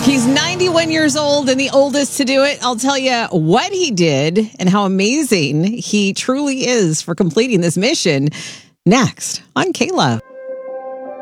He's 91 years old and the oldest to do it. I'll tell you what he did and how amazing he truly is for completing this mission next on Kayla.